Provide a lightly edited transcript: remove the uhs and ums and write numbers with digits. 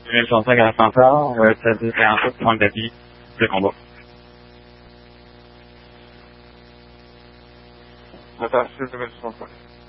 2035 à la fanfare, ça c'est un peu de prendre la vie de combat. Attends, c'est 2035.